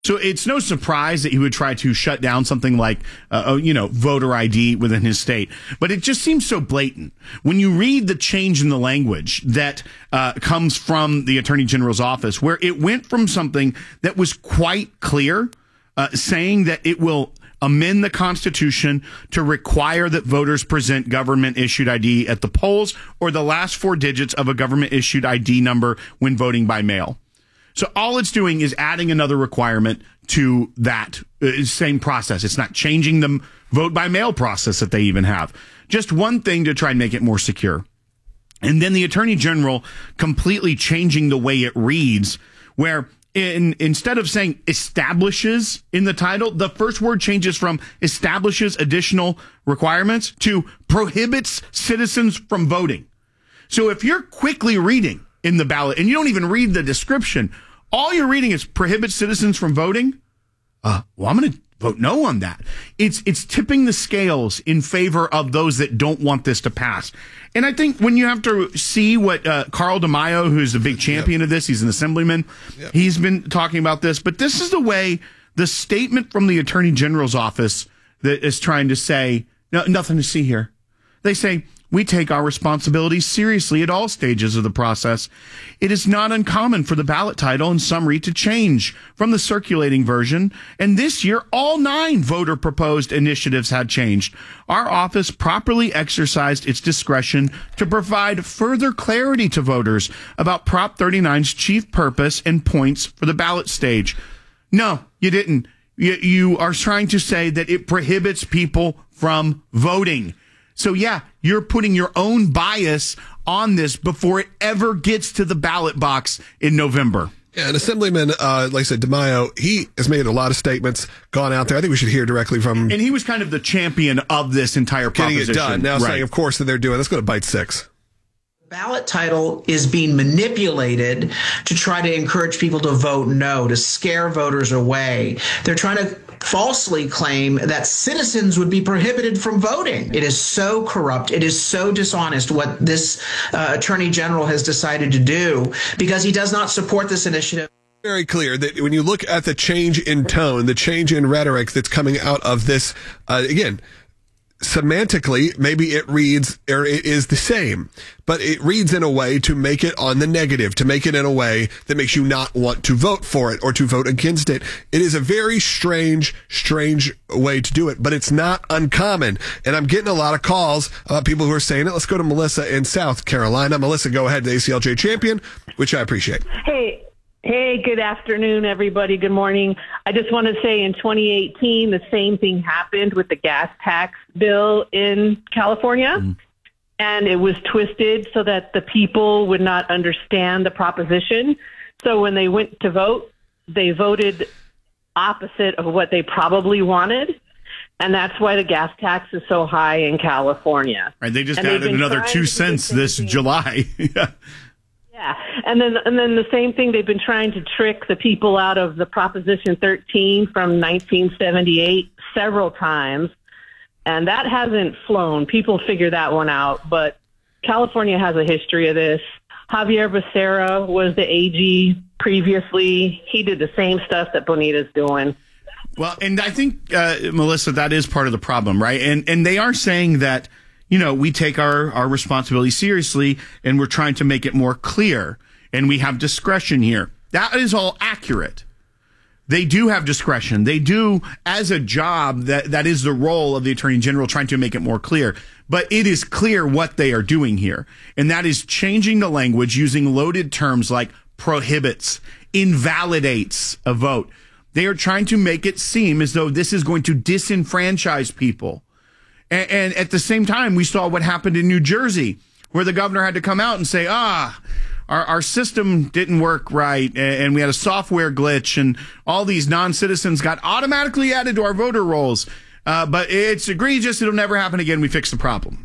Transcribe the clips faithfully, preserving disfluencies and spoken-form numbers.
So it's no surprise that he would try to shut down something like, uh, you know, voter I D within his state. But it just seems so blatant. When you read the change in the language that uh, comes from the Attorney General's office, where it went from something that was quite clear, uh, saying that it will amend the Constitution to require that voters present government-issued I D at the polls or the last four digits of a government-issued I D number when voting by mail. So all it's doing is adding another requirement to that uh, same process. It's not changing the vote by mail process that they even have. Just one thing to try and make it more secure. And then the Attorney General completely changing the way it reads, where in instead of saying establishes in the title, the first word changes from establishes additional requirements to prohibits citizens from voting. So if you're quickly reading in the ballot and you don't even read the description, all you're reading is prohibits citizens from voting. Uh, well, I'm going to vote no on that. It's it's tipping the scales in favor of those that don't want this to pass. And I think when you have to see what uh, Carl DeMaio, who's a big champion yep. of this, he's an assemblyman, yep. he's been talking about this. But this is the way the statement from the Attorney General's office that is trying to say, no, nothing to see here. They say, we take our responsibilities seriously at all stages of the process. It is not uncommon for the ballot title and summary to change from the circulating version, and this year all nine voter-proposed initiatives had changed. Our office properly exercised its discretion to provide further clarity to voters about Prop thirty-nine's chief purpose and points for the ballot stage. No, you didn't. You, you are trying to say that it prohibits people from voting. So, yeah, you're putting your own bias on this before it ever gets to the ballot box in November. Yeah, and Assemblyman, uh, like I said, DeMaio, he has made a lot of statements, gone out there. I think we should hear directly from... And he was kind of the champion of this entire proposition. Getting it done. Now right. saying, of course, that they're doing. Let's go to Bite Six. Ballot title is being manipulated to try to encourage people to vote no, to scare voters away. They're trying to falsely claim that citizens would be prohibited from voting. It is so corrupt. It is so dishonest what this uh, Attorney General has decided to do because he does not support this initiative. Very clear that when you look at the change in tone, the change in rhetoric that's coming out of this, uh, again, semantically, maybe it reads or it is the same, but it reads in a way to make it on the negative, to make it in a way that makes you not want to vote for it or to vote against it. It is a very strange, strange way to do it, but it's not uncommon. And I'm getting a lot of calls about people who are saying it. Let's go to Melissa in South Carolina. Melissa, go ahead, the A C L J champion, which I appreciate. Hey. Hey, good afternoon, everybody. Good morning. I just want to say in twenty eighteen, the same thing happened with the gas tax bill in California. Mm. And it was twisted so that the people would not understand the proposition. So when they went to vote, they voted opposite of what they probably wanted. And that's why the gas tax is so high in California. Right, they just and added another two cents this July. Yeah. Yeah, and then and then the same thing, they've been trying to trick the people out of the Proposition thirteen from nineteen seventy-eight several times, and that hasn't flown. People figure that one out, but California has a history of this. Javier Becerra was the A G previously. He did the same stuff that Bonita's doing. Well, and I think, uh, Melissa, that is part of the problem, right? And and they are saying that, you know, we take our, our responsibility seriously and we're trying to make it more clear and we have discretion here. That is all accurate. They do have discretion. They do, as a job, that, that is the role of the Attorney General, trying to make it more clear. But it is clear what they are doing here. And that is changing the language using loaded terms like prohibits, invalidates a vote. They are trying to make it seem as though this is going to disenfranchise people. And, and at the same time, we saw what happened in New Jersey, where the governor had to come out and say, ah, our, our system didn't work right, and we had a software glitch, and all these non-citizens got automatically added to our voter rolls. Uh, but it's egregious. It'll never happen again. We fixed the problem.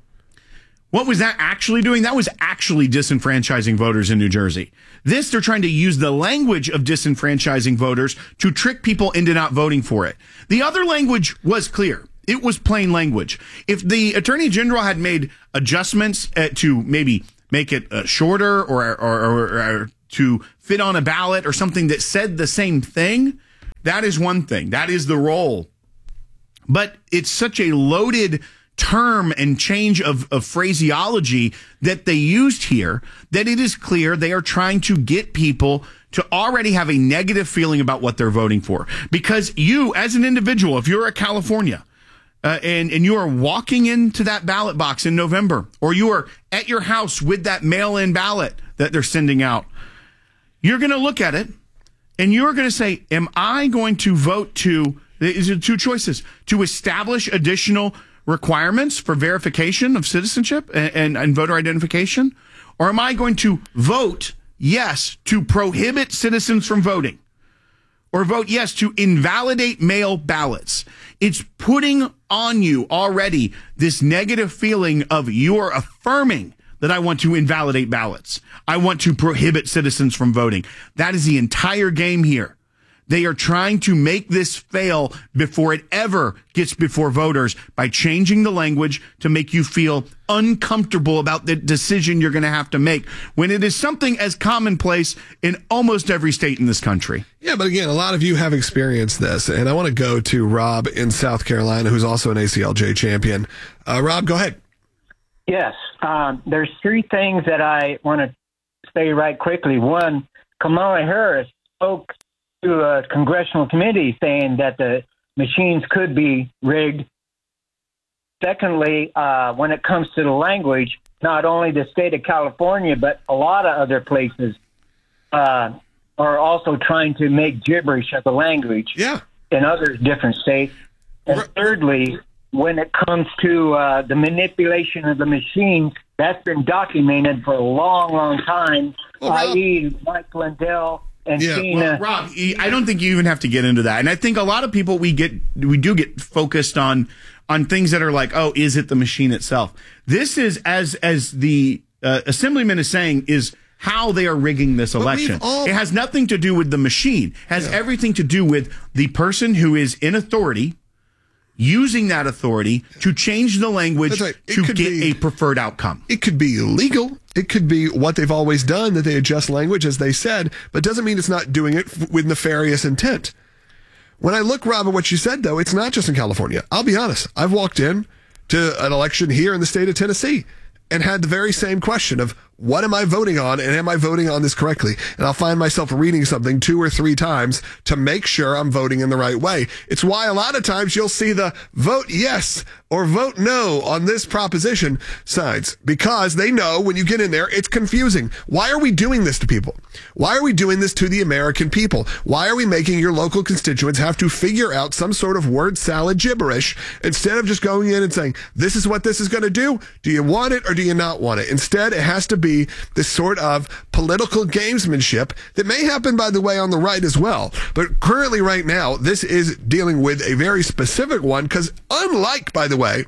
What was that actually doing? That was actually disenfranchising voters in New Jersey. This, they're trying to use the language of disenfranchising voters to trick people into not voting for it. The other language was clear. It was plain language. If the Attorney General had made adjustments uh, to maybe make it uh, shorter or, or, or, or to fit on a ballot or something that said the same thing, That is one thing. That is the role. But it's such a loaded term and change of, of phraseology that they used here that it is clear they are trying to get people to already have a negative feeling about what they're voting for. Because you, as an individual, if you're a California, uh, and, and you are walking into that ballot box in November, or you are at your house with that mail-in ballot that they're sending out, you're going to look at it and you're going to say, am I going to vote to, these are two choices, to establish additional requirements for verification of citizenship and, and, and voter identification? Or am I going to vote yes to prohibit citizens from voting? Or vote yes to invalidate mail ballots? It's putting on you already this negative feeling of you're affirming that I want to invalidate ballots. I want to prohibit citizens from voting. That is the entire game here. They are trying to make this fail before it ever gets before voters by changing the language to make you feel uncomfortable about the decision you're going to have to make when it is something as commonplace in almost every state in this country. Yeah, but again, a lot of you have experienced this, and I want to go to Rob in South Carolina, who's also an A C L J champion. Uh, Rob, go ahead. Yes, um, there's three things that I want to say right quickly. One, Kamala Harris spoke to a congressional committee saying that the machines could be rigged. Secondly, uh, when it comes to the language, not only the state of California, but a lot of other places uh, are also trying to make gibberish of the language yeah. in other different states. And Right. thirdly, when it comes to uh, the manipulation of the machines, that's been documented for a long, long time, Well, Rob- that is. Mike Lindell and Yeah, Tina. Well, Rob, I don't think you even have to get into that. And I think a lot of people, we get, we do get focused on, on things that are like, oh, is it the machine itself? This is, as, as the uh, assemblyman is saying, is how they are rigging this election. all- It has nothing to do with the machine. It has Yeah. everything to do with the person who is in authority using that authority to change the language That's right. It to could get be- a preferred outcome. It could be illegal. It could be what they've always done, that they adjust language as they said, but doesn't mean it's not doing it f- with nefarious intent. When I look, Rob, at what you said, though, it's not just in California. I'll be honest. I've walked in to an election here in the state of Tennessee and had the very same question of what am I voting on, and am I voting on this correctly? And I'll find myself reading something two or three times to make sure I'm voting in the right way. It's why a lot of times you'll see the vote yes or vote no on this proposition signs, because they know when you get in there, it's confusing. Why are we doing this to people? Why are we doing this to the American people? Why are we making your local constituents have to figure out some sort of word salad gibberish instead of just going in and saying, this is what this is going to do? Do you want it or do you not want it? Instead, it has to be this sort of political gamesmanship that may happen, by the way, on the right as well. But currently right now, this is dealing with a very specific one, because unlike, by the way,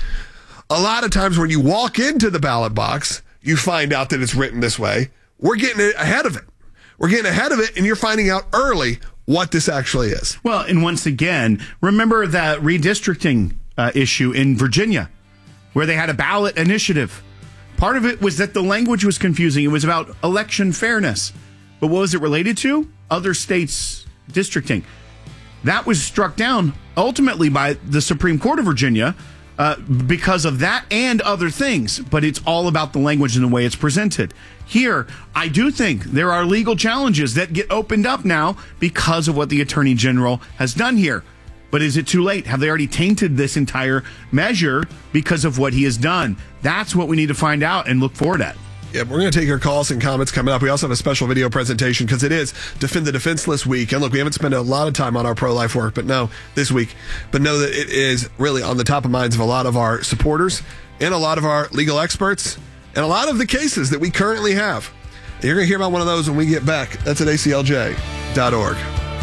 a lot of times when you walk into the ballot box, you find out that it's written this way. We're getting ahead of it. We're getting ahead of it, and you're finding out early what this actually is. Well, and once again, remember that redistricting uh, issue in Virginia, where they had a ballot initiative. Part of it was that the language was confusing. It was about election fairness. But what was it related to? Other states' districting. That was struck down ultimately by the Supreme Court of Virginia uh, because of that and other things. But it's all about the language and the way it's presented. Here, I do think there are legal challenges that get opened up now because of what the Attorney General has done here. But is it too late? Have they already tainted this entire measure because of what he has done? That's what we need to find out and look forward at. Yeah, we're going to take your calls and comments coming up. We also have a special video presentation because it is Defend the Defenseless Week. And look, we haven't spent a lot of time on our pro-life work, but no, this week. But know that it is really on the top of minds of a lot of our supporters and a lot of our legal experts and a lot of the cases that we currently have. And you're going to hear about one of those when we get back. That's at A C L J dot org.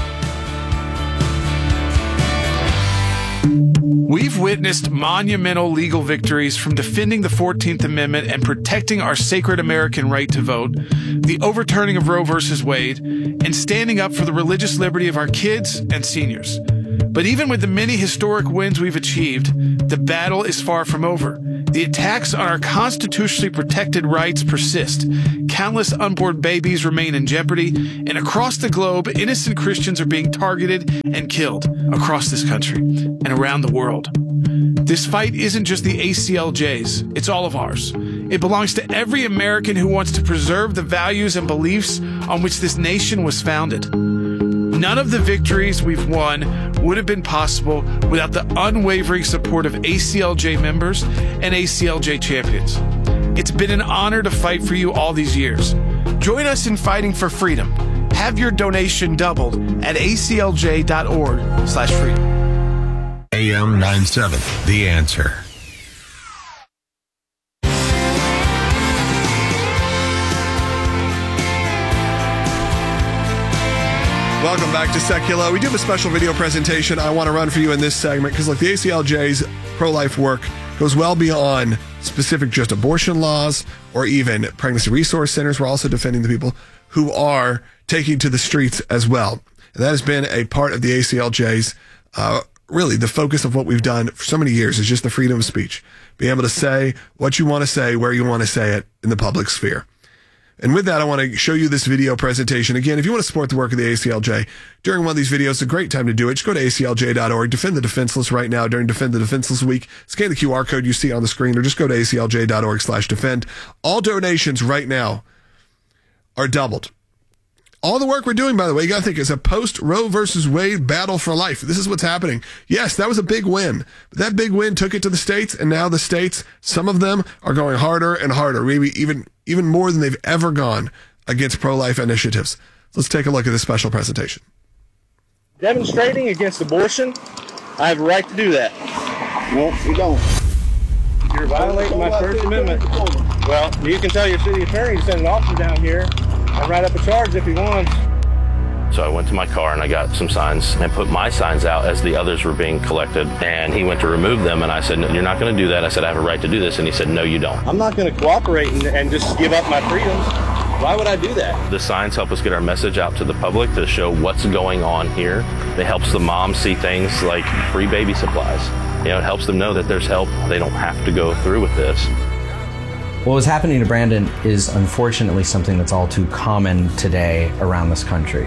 We've witnessed monumental legal victories from defending the fourteenth Amendment and protecting our sacred American right to vote, the overturning of Roe versus Wade, and standing up for the religious liberty of our kids and seniors. But even with the many historic wins we've achieved, the battle is far from over. The attacks on our constitutionally protected rights persist. countless unborn babies remain in jeopardy, and across the globe, innocent Christians are being targeted and killed across this country and around the world. This fight isn't just the A C L J's, it's all of ours. It belongs to every American who wants to preserve the values and beliefs on which this nation was founded. None of the victories we've won would have been possible without the unwavering support of A C L J members and A C L J champions. It's been an honor to fight for you all these years. Join us in fighting for freedom. Have your donation doubled at A C L J dot org slash freedom. A M ninety-seven, The Answer. Welcome back to Secular. We do have a special video presentation I want to run for you in this segment because, look, the A C L J's pro-life work goes well beyond specific just abortion laws or even pregnancy resource centers. We're also defending the people who are taking to the streets as well. And that has been a part of the A C L J's, uh, really the focus of what we've done for so many years is just the freedom of speech. Being able to say what you want to say, where you want to say it in the public sphere. And with that, I want to show you this video presentation. Again, if you want to support the work of the A C L J during one of these videos, it's a great time to do it. Just go to A C L J dot org. Defend the Defenseless right now during Defend the Defenseless Week. Scan the Q R code you see on the screen or just go to A C L J dot org slash defend. All donations right now are doubled. All the work we're doing, by the way, you got to think, is a post-Roe versus Wade battle for life. This is what's happening. Yes, that was a big win. But that big win took it to the states, and now the states, some of them are going harder and harder, maybe even, even more than they've ever gone against pro-life initiatives. Let's take a look at this special presentation. Demonstrating against abortion, I have a right to do that. No, you don't. You're violating my First Amendment. Well, you can tell your city attorney to send an officer down here and write up a charge if he wants. So I went to my car and I got some signs and put my signs out as the others were being collected. And he went to remove them and I said, no, you're not going to do that. I said, I have a right to do this. And he said, no, you don't. I'm not going to cooperate and, and just give up my freedoms. Why would I do that? The signs help us get our message out to the public to show what's going on here. It helps the moms see things like free baby supplies. You know, it helps them know that there's help. They don't have to go through with this. What was happening to Brandon is unfortunately something that's all too common today around this country.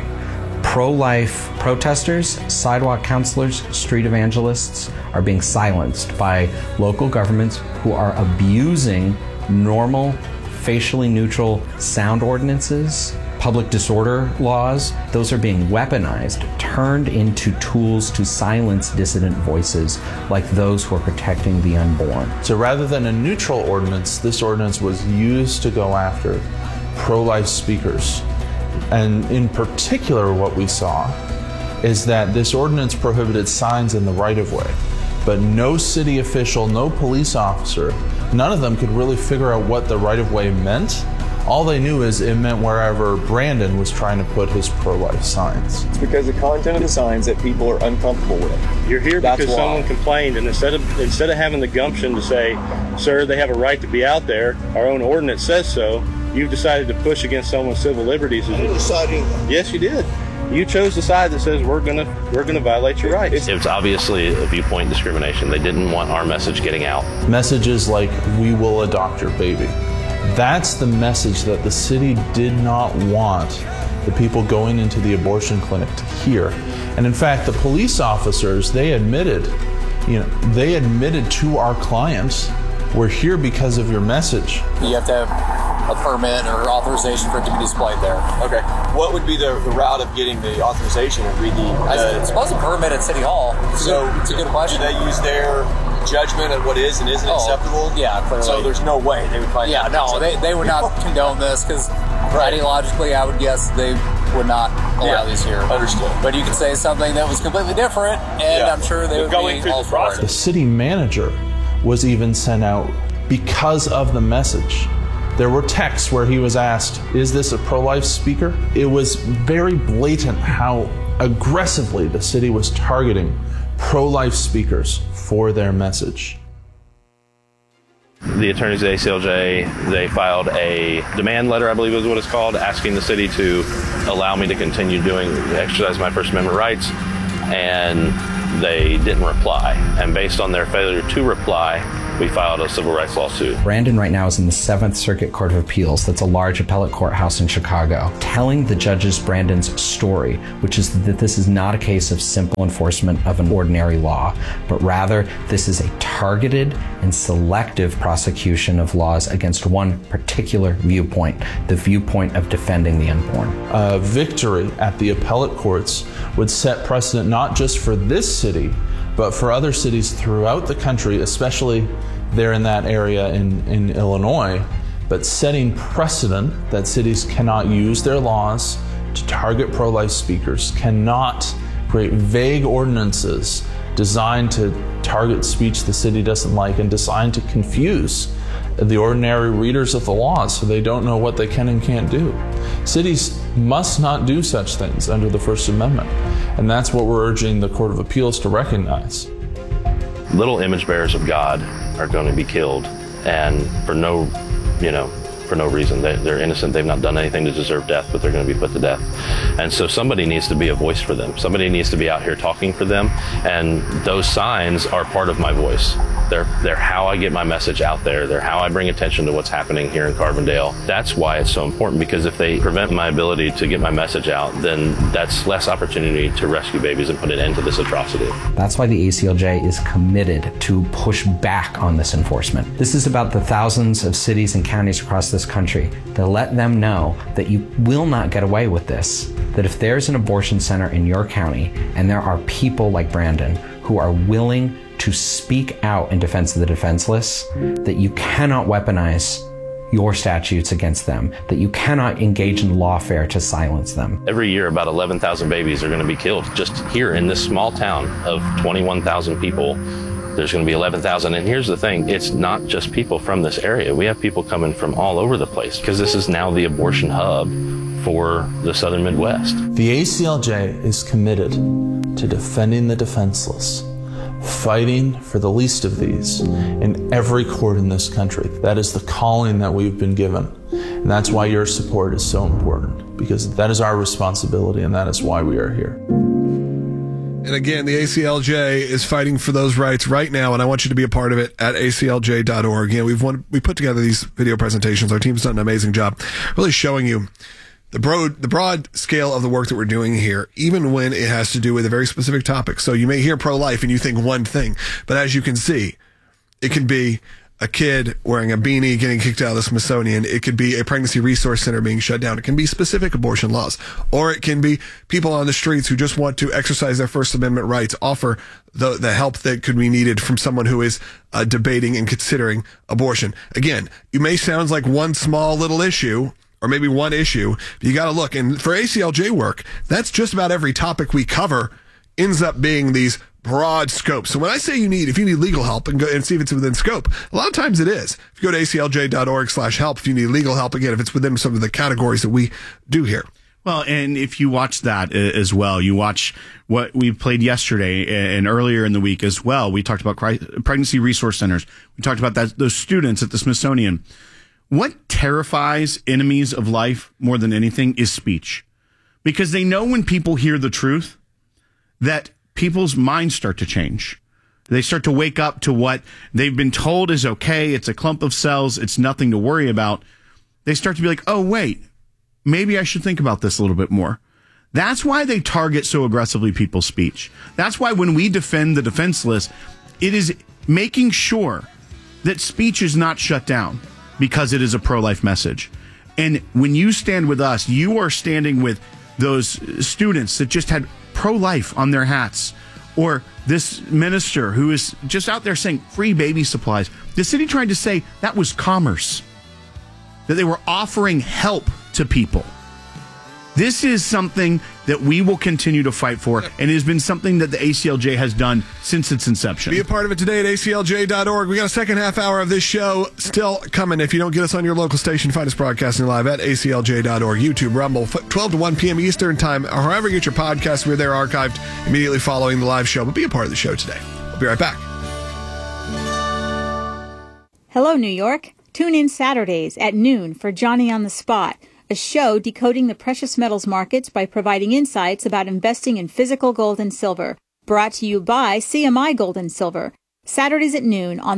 Pro-life protesters, sidewalk counselors, street evangelists are being silenced by local governments who are abusing normal, facially neutral sound ordinances, public disorder laws. Those are being weaponized, turned into tools to silence dissident voices like those who are protecting the unborn. So rather than a neutral ordinance, this ordinance was used to go after pro-life speakers. And in particular, what we saw is that this ordinance prohibited signs in the right-of-way, but no city official, no police officer, none of them could really figure out what the right-of-way meant. All they knew is it meant wherever Brandon was trying to put his pro-life signs. It's because the content of the signs that people are uncomfortable with. You're here That's because why. someone complained, and instead of instead of having the gumption to say, sir, they have a right to be out there, our own ordinance says so, you've decided to push against someone's civil liberties. I didn't decide anything. Yes, you did. You chose the side that says we're gonna we're gonna violate your rights. It was obviously a viewpoint discrimination. They didn't want our message getting out. Messages like, we will adopt your baby. That's the message that the city did not want the people going into the abortion clinic to hear. And in fact, the police officers, they admitted, you know, they admitted to our clients, we're here because of your message. You have to have a permit or authorization for it to be displayed there. Okay. What would be the, the route of getting the authorization? Would be the, uh, I suppose a permit at City Hall. So it's a good question. Do they use their judgment of what is and isn't oh, acceptable? Yeah, clearly. So there's no way they would find Yeah, no, they, they would not condone this because right. ideologically, I would guess they would not allow yeah, these here. Understood. But you could say something that was completely different, and yeah. I'm sure they would going be through all the for process. it. The city manager was even sent out because of the message. There were texts where he was asked, is this a pro-life speaker? It was very blatant how aggressively the city was targeting pro-life speakers for their message. The attorneys at A C L J, they filed a demand letter, I believe is what it's called, asking the city to allow me to continue doing, exercise my First Amendment rights, and they didn't reply. And based on their failure to reply, we filed a civil rights lawsuit. Brandon right now is in the Seventh Circuit Court of Appeals. That's a large appellate courthouse in Chicago, telling the judges Brandon's story, which is that this is not a case of simple enforcement of an ordinary law, but rather this is a targeted and selective prosecution of laws against one particular viewpoint, the viewpoint of defending the unborn. A victory at the appellate courts would set precedent not just for this city, but for other cities throughout the country, especially there in that area in, in Illinois, but setting precedent that cities cannot use their laws to target pro-life speakers, cannot create vague ordinances designed to target speech the city doesn't like and designed to confuse the ordinary readers of the laws so they don't know what they can and can't do. Cities must not do such things under the First Amendment, and that's what we're urging the Court of Appeals to recognize. Little image bearers of God are going to be killed, and for no, you know, for no reason. They, they're innocent. They've not done anything to deserve death, but they're going to be put to death. And so somebody needs to be a voice for them. Somebody needs to be out here talking for them. And those signs are part of my voice. They're, they're how I get my message out there. They're how I bring attention to what's happening here in Carbondale. That's why it's so important, because if they prevent my ability to get my message out, then that's less opportunity to rescue babies and put an end to this atrocity. That's why the A C L J is committed to push back on this enforcement. This is about the thousands of cities and counties across this country, to let them know that you will not get away with this. That if there's an abortion center in your county and there are people like Brandon who are willing to speak out in defense of the defenseless, that you cannot weaponize your statutes against them, that you cannot engage in lawfare to silence them. Every year, about eleven thousand babies are going to be killed just here in this small town of twenty-one thousand people. There's going to be eleven thousand. And here's the thing, it's not just people from this area. We have people coming from all over the place because this is now the abortion hub for the Southern Midwest. The A C L J is committed to defending the defenseless, fighting for the least of these in every court in this country. That is the calling that we've been given. And that's why your support is so important, because that is our responsibility and that is why we are here. And again, the A C L J is fighting for those rights right now, and I want you to be a part of it at A C L J dot org. You know, we've won, we put together these video presentations. Our team's done an amazing job really showing you the broad, the broad scale of the work that we're doing here, even when it has to do with a very specific topic. So you may hear pro-life and you think one thing, but as you can see, it can be a kid wearing a beanie getting kicked out of the Smithsonian. It could be a pregnancy resource center being shut down. It can be specific abortion laws, or it can be people on the streets who just want to exercise their First Amendment rights, offer the, the help that could be needed from someone who is uh, debating and considering abortion. Again, you may sound like one small little issue, or maybe one issue, but you got to look. And for A C L J work, that's just about every topic we cover ends up being these broad scope. So when I say you need, if you need legal help, and go and see if it's within scope, a lot of times it is. If you go to A C L J dot org slash help, if you need legal help, again, if it's within some of the categories that we do here. Well, and if you watch that as well, you watch what we played yesterday and earlier in the week as well. We talked about pregnancy resource centers. We talked about that, those students at the Smithsonian. What terrifies enemies of life more than anything is speech, because they know when people hear the truth that people's minds start to change. They start to wake up to what they've been told is okay. It's a clump of cells. It's nothing to worry about. They start to be like, oh, wait, maybe I should think about this a little bit more. That's why they target so aggressively people's speech. That's why when we defend the defenseless, it is making sure that speech is not shut down because it is a pro-life message. And when you stand with us, you are standing with those students that just had pro-life on their hats, or this minister who is just out there saying free baby supplies. The city tried to say that was commerce, that they were offering help to people. This is something that we will continue to fight for, and it has been something that the A C L J has done since its inception. Be a part of it today at A C L J dot org. We got a second half hour of this show still coming. If you don't get us on your local station, find us broadcasting live at A C L J dot org, YouTube, Rumble, twelve to one p.m. Eastern Time, or however you get your podcasts. We're there archived immediately following the live show. But be a part of the show today. We'll be right back. Hello, New York. Tune in Saturdays at noon for Johnny on the Spot, a show decoding the precious metals markets by providing insights about investing in physical gold and silver. Brought to you by C M I Gold and Silver. Saturdays at noon on The Answer.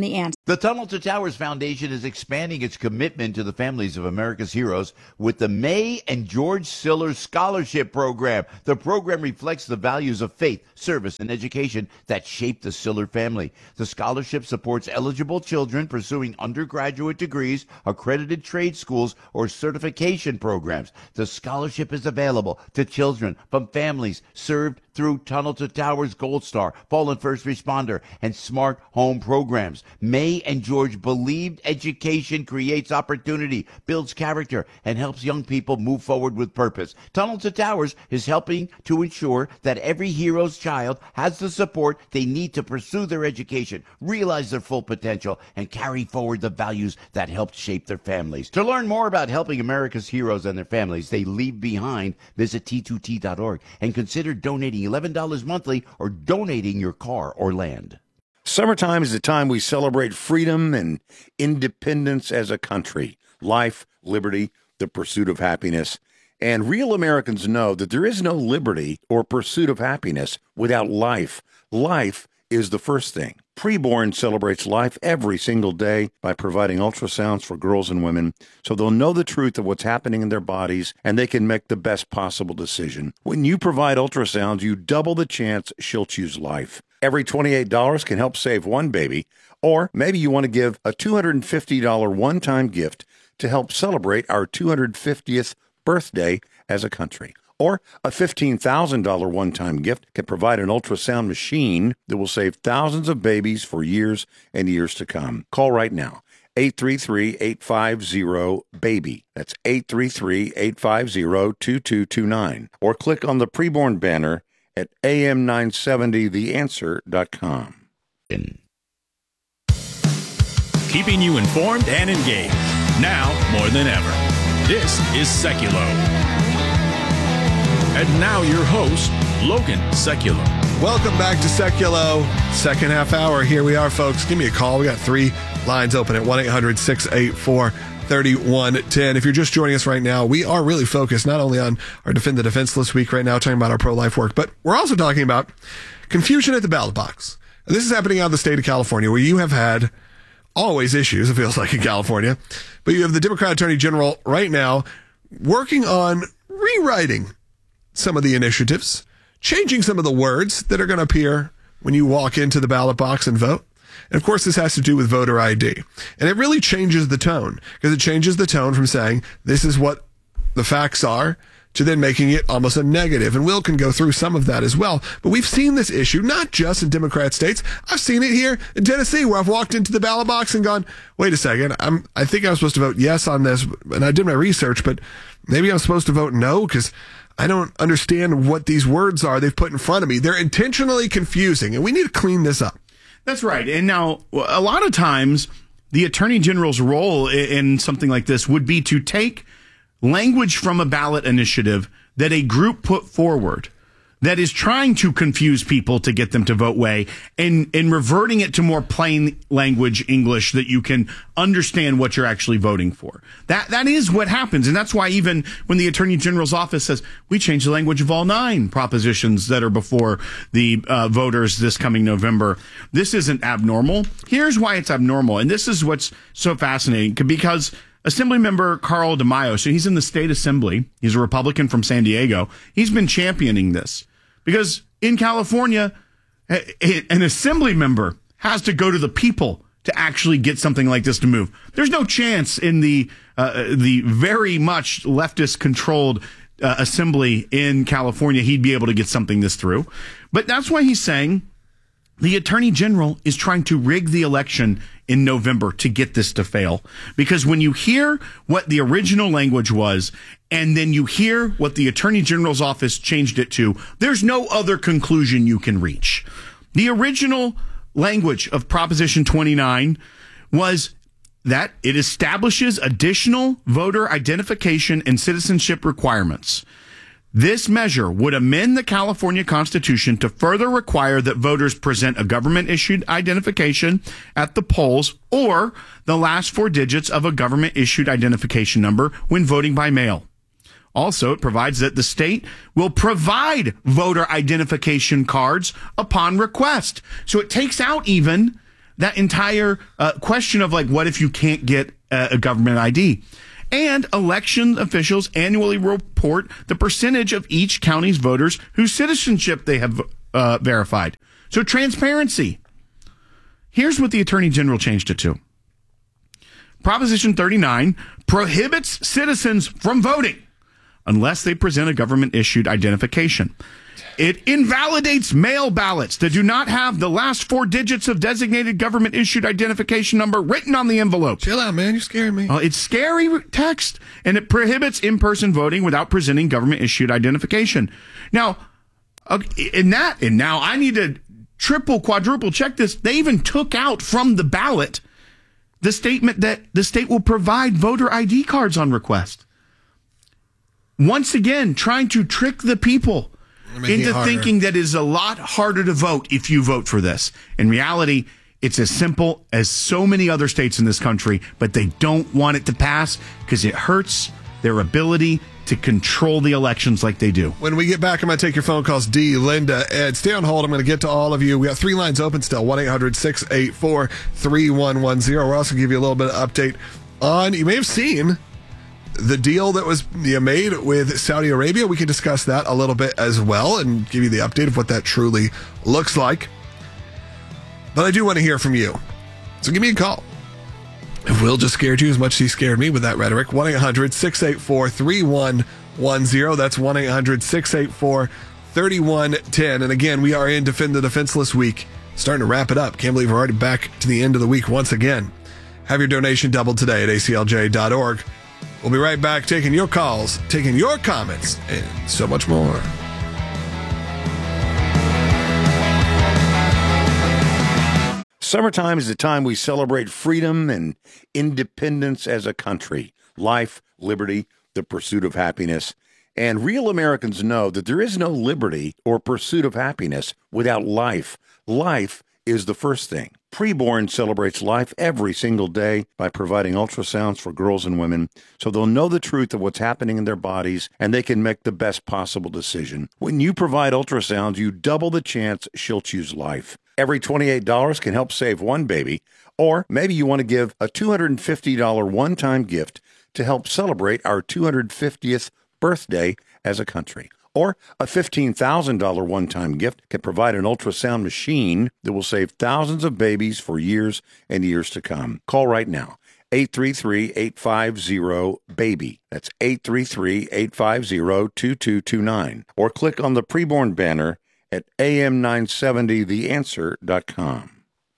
The Tunnel to Towers Foundation is expanding its commitment to the families of America's heroes with the May and George Siller Scholarship Program. The program reflects the values of faith, service, and education that shaped the Siller family. The scholarship supports eligible children pursuing undergraduate degrees, accredited trade schools, or certification programs. The scholarship is available to children from families served through Tunnel to Towers Gold Star, Fallen First Responder, and Smart Home programs. May and George believed education creates opportunity, builds character, and helps young people move forward with purpose. Tunnel to Towers is helping to ensure that every hero's child has the support they need to pursue their education, realize their full potential, and carry forward the values that helped shape their families. To learn more about helping America's heroes and their families they leave behind, visit T two T dot org and consider donating eleven dollars monthly or donating your car or land. Summertime is the time we celebrate freedom and independence as a country. Life, liberty, the pursuit of happiness. And real Americans know that there is no liberty or pursuit of happiness without life. Life is the first thing. Preborn celebrates life every single day by providing ultrasounds for girls and women so they'll know the truth of what's happening in their bodies and they can make the best possible decision. When you provide ultrasounds, you double the chance she'll choose life. Every twenty-eight dollars can help save one baby, or maybe you want to give a two hundred fifty dollars one-time gift to help celebrate our two hundred fiftieth birthday as a country. Or a fifteen thousand dollars one-time gift can provide an ultrasound machine that will save thousands of babies for years and years to come. Call right now, eight three three, eight five zero, BABY. That's eight three three, eight five zero, two two two nine. Or click on the preborn banner at A M nine seventy the answer dot com. Keeping you informed and engaged, now more than ever. This is Seculo. And now your host, Logan Seculo. Welcome back to Seculo, second half hour. Here we are, folks. Give me a call. We got three lines open at one eight hundred, six eight four, three one one zero. If you're just joining us right now, we are really focused not only on our Defend the Defenseless week right now, talking about our pro-life work, but we're also talking about confusion at the ballot box. And this is happening out of the state of California, where you have had always issues, it feels like, in California. But you have the Democrat Attorney General right now working on rewriting some of the initiatives, changing some of the words that are going to appear when you walk into the ballot box and vote. And of course, this has to do with voter I D. And it really changes the tone, because it changes the tone from saying this is what the facts are to then making it almost a negative. And Will can go through some of that as well. But we've seen this issue not just in Democrat states. I've seen it here in Tennessee, where I've walked into the ballot box and gone, wait a second, I'm, I think I was supposed to vote yes on this. And I did my research, but maybe I'm supposed to vote no, because I don't understand what these words are they've put in front of me. They're intentionally confusing, and we need to clean this up. That's right. And now, a lot of times, the Attorney General's role in something like this would be to take language from a ballot initiative that a group put forward that is trying to confuse people to get them to vote way, and, and reverting it to more plain language English that you can understand what you're actually voting for. That that is what happens. And that's why even when the Attorney General's office says, we changed the language of all nine propositions that are before the uh, voters this coming November, this isn't abnormal. Here's why it's abnormal. And this is what's so fascinating, because Assemblymember Carl DeMaio, so he's in the state assembly. He's a Republican from San Diego. He's been championing this because in California, an assembly member has to go to the people to actually get something like this to move. There's no chance in the uh, the very much leftist controlled uh, assembly in California he'd be able to get something this through. But that's why he's saying the Attorney General is trying to rig the election in November to get this to fail. Because when you hear what the original language was, and then you hear what the Attorney General's office changed it to, there's no other conclusion you can reach. The original language of Proposition twenty-nine was that it establishes additional voter identification and citizenship requirements. This measure would amend the California Constitution to further require that voters present a government-issued identification at the polls or the last four digits of a government-issued identification number when voting by mail. Also, it provides that the state will provide voter identification cards upon request. So it takes out even that entire uh, question of like, what if you can't get a, a government I D? And election officials annually report the percentage of each county's voters whose citizenship they have uh, verified. So transparency. Here's what the Attorney General changed it to. Proposition thirty-nine prohibits citizens from voting unless they present a government-issued identification. It invalidates mail ballots that do not have the last four digits of designated government-issued identification number written on the envelope. Chill out, man. You're scaring me. Uh, it's scary text, and it prohibits in-person voting without presenting government-issued identification. Now, uh, in that, and now I need to triple, quadruple check this. They even took out from the ballot the statement that the state will provide voter I D cards on request. Once again, trying to trick the people into thinking that it is a lot harder to vote if you vote for this. In reality, it's as simple as so many other states in this country, but they don't want it to pass because it hurts their ability to control the elections like they do. When we get back, I'm going to take your phone calls. D, Linda, Ed, stay on hold. I'm going to get to all of you. We got three lines open still, one eight hundred six eight four three one one zero. We're also going to give you a little bit of update on, you may have seen the deal that was you know, made with Saudi Arabia. We can discuss that a little bit as well and give you the update of what that truly looks like. But I do want to hear from you. So give me a call. If Will just scared you as much as he scared me with that rhetoric, one eight hundred six eight four three one one zero. That's one eight hundred six eight four three one one zero. And again, we are in Defend the Defenseless week. Starting to wrap it up. Can't believe we're already back to the end of the week once again. Have your donation doubled today at A C L J dot org. We'll be right back taking your calls, taking your comments, and so much more. Summertime is the time we celebrate freedom and independence as a country, life, liberty, the pursuit of happiness. And real Americans know that there is no liberty or pursuit of happiness without life. Life is the first thing. Preborn celebrates life every single day by providing ultrasounds for girls and women so they'll know the truth of what's happening in their bodies and they can make the best possible decision. When you provide ultrasounds, you double the chance she'll choose life. Every twenty-eight dollars can help save one baby, or maybe you want to give a two hundred fifty dollars one-time gift to help celebrate our two hundred fiftieth birthday as a country. Or a fifteen thousand dollars one-time gift can provide an ultrasound machine that will save thousands of babies for years and years to come. Call right now, eight three three, eight five zero, BABY. That's eight three three, eight five zero, two two two nine. Or click on the preborn banner at A M nine seventy the answer dot com.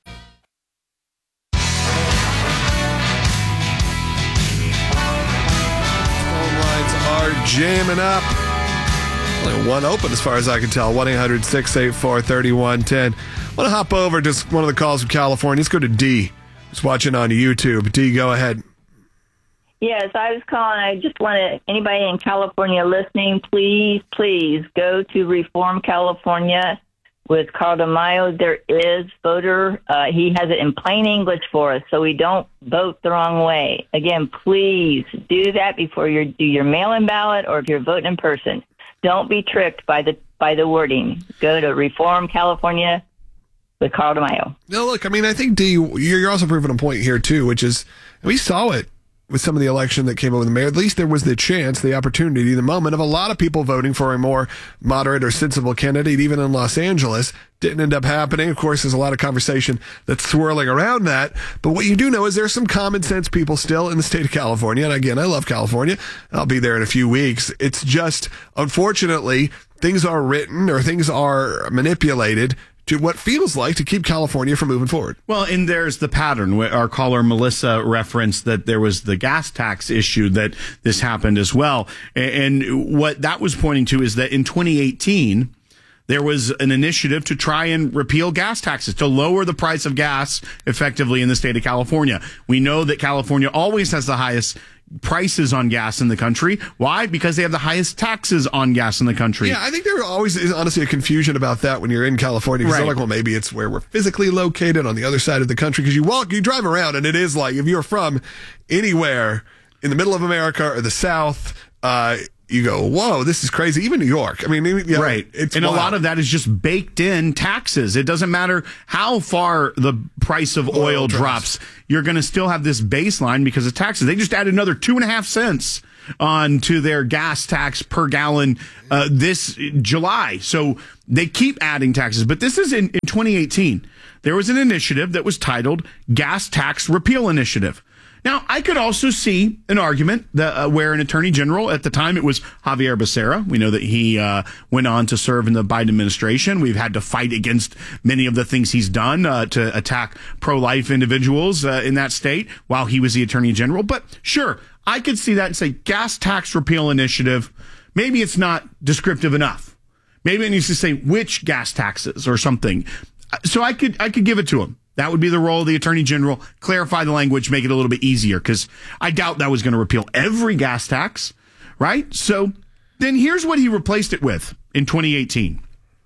Phone lines are jamming up. Only one open as far as I can tell. one eight hundred six eight four three one one zero. I want to hop over to one of the calls from California. Let's go to D, who's watching on YouTube. D, go ahead. Yes, I was calling. I just want to, anybody in California listening, please, please go to Reform California with Carl DeMaio. There is voter, uh, he has it in plain English for us, so we don't vote the wrong way. Again, please do that before you do your mail-in ballot or if you're voting in person. Don't be tricked by the by the wording. Go to Reform California with Carl DeMaio. No, look, I mean, I think, D, you're also proving a point here, too, which is we saw it with some of the election that came over the mayor. At least there was the chance, the opportunity, the moment of a lot of people voting for a more moderate or sensible candidate, even in Los Angeles. Didn't end up happening. Of course, there's a lot of conversation that's swirling around that. But what you do know is there's some common sense people still in the state of California. And again, I love California. I'll be there in a few weeks. It's just, unfortunately, things are written or things are manipulated to what feels like to keep California from moving forward. Well, and there's the pattern. Our caller Melissa referenced that there was the gas tax issue that this happened as well. And what that was pointing to is that in twenty eighteen, there was an initiative to try and repeal gas taxes, to lower the price of gas effectively in the state of California. We know that California always has the highest prices on gas in the country. Why? Because they have the highest taxes on gas in the country. Yeah, I think there always is honestly a confusion about that when you're in California. Because right. they're like, well, maybe it's where we're physically located on the other side of the country. Because you walk, you drive around, and it is like if you're from anywhere in the middle of America or the South, uh, you go, whoa, this is crazy. Even New York. I mean, you know, right. It's and wild. a lot of that is just baked in taxes. It doesn't matter how far the price of oil, oil drops. drops. You're going to still have this baseline because of taxes. They just added another two and a half cents on to their gas tax per gallon uh, this July. So they keep adding taxes. But this is in, in twenty eighteen. There was an initiative that was titled Gas Tax Repeal Initiative. Now, I could also see an argument that, uh, where an attorney general, at the time it was Javier Becerra. We know that he uh, went on to serve in the Biden administration. We've had to fight against many of the things he's done uh, to attack pro-life individuals uh, in that state while he was the attorney general. But sure, I could see that and say gas tax repeal initiative. Maybe it's not descriptive enough. Maybe it needs to say which gas taxes or something. So I could I could give it to him. That would be the role of the attorney general. Clarify the language, make it a little bit easier, because I doubt that was going to repeal every gas tax, right? So then here's what he replaced it with in twenty eighteen.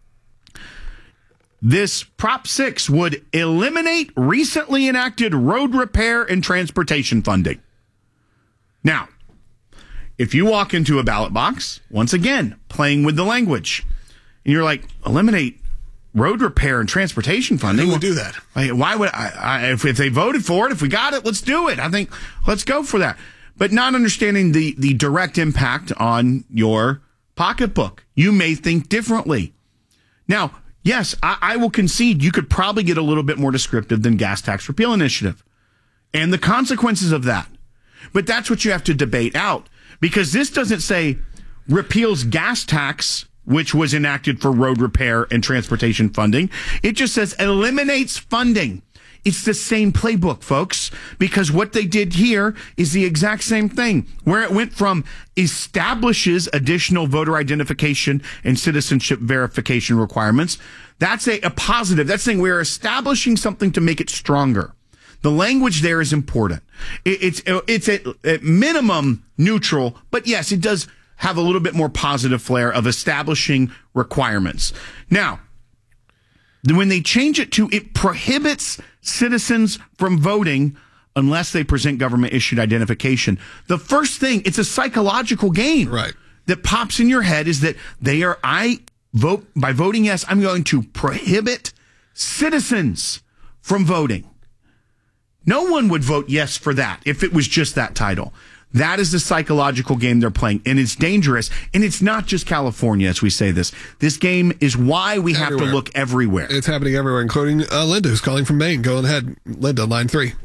This Prop six would eliminate recently enacted road repair and transportation funding. Now, if you walk into a ballot box, once again, playing with the language, and you're like, eliminate road repair and transportation funding. Who would do that? Why would I, I if, if they voted for it, if we got it, let's do it. I think let's go for that. But not understanding the, the direct impact on your pocketbook. You may think differently. Now, yes, I, I will concede you could probably get a little bit more descriptive than gas tax repeal initiative and the consequences of that. But that's what you have to debate out, because this doesn't say repeals gas tax, which was enacted for road repair and transportation funding. It just says eliminates funding. It's the same playbook, folks, because what they did here is the exact same thing, where it went from establishes additional voter identification and citizenship verification requirements. That's a, a positive. That's saying we're establishing something to make it stronger. The language there is important. It, it's it's at, at minimum neutral, but yes, it does have a little bit more positive flair of establishing requirements. Now, when they change it to it prohibits citizens from voting unless they present government-issued identification, the first thing, it's a psychological game right. that pops in your head is that they are, I vote, by voting yes, I'm going to prohibit citizens from voting. No one would vote yes for that if it was just that title. That is the psychological game they're playing, and it's dangerous. And it's not just California, as we say this. This game is why we everywhere. have to look everywhere. It's happening everywhere, including uh, Linda, who's calling from Maine. Go ahead, Linda, line three.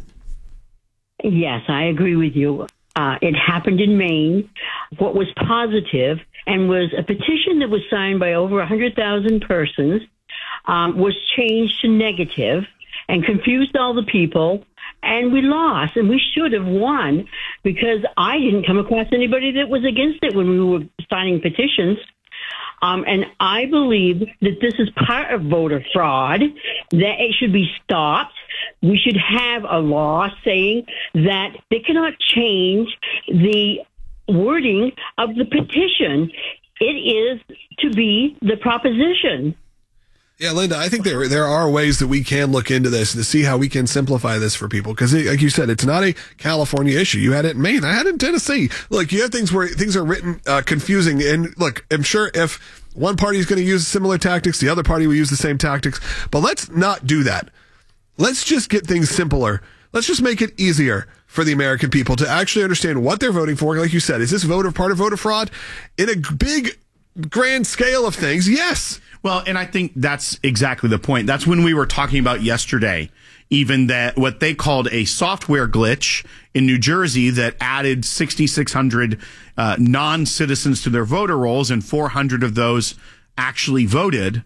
Yes, I agree with you. Uh, it happened in Maine. What was positive and was a petition that was signed by over one hundred thousand persons um, was changed to negative and confused all the people. And we lost, and we should have won, because I didn't come across anybody that was against it when we were signing petitions. Um, and I believe that this is part of voter fraud, that it should be stopped. We should have a law saying that they cannot change the wording of the petition. It is to be the proposition. Yeah, Linda, I think there there are ways that we can look into this to see how we can simplify this for people. Because, like you said, it's not a California issue. You had it in Maine. I had it in Tennessee. Look, you have things where things are written uh, confusing. And look, I'm sure if one party is going to use similar tactics, the other party will use the same tactics. But let's not do that. Let's just get things simpler. Let's just make it easier for the American people to actually understand what they're voting for. Like you said, is this voter part of voter fraud? In a big, grand scale of things, yes. Well, and I think that's exactly the point. That's when we were talking about yesterday, even that what they called a software glitch in New Jersey that added six thousand six hundred uh, non-citizens to their voter rolls, and four hundred of those actually voted.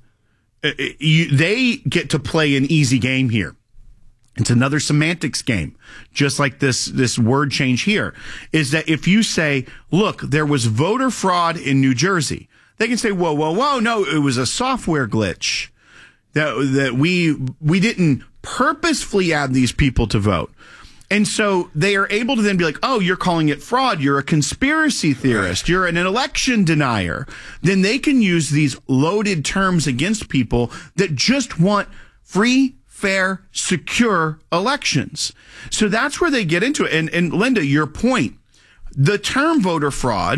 You, they get to play an easy game here. It's another semantics game, just like this, this word change here, is that if you say, look, there was voter fraud in New Jersey, they can say, whoa, whoa, whoa, no, it was a software glitch that that we we didn't purposefully add these people to vote. And so they are able to then be like, oh, you're calling it fraud. You're a conspiracy theorist. You're an election denier. Then they can use these loaded terms against people that just want free, fair, secure elections. So that's where they get into it. And, and Linda, your point, the term voter fraud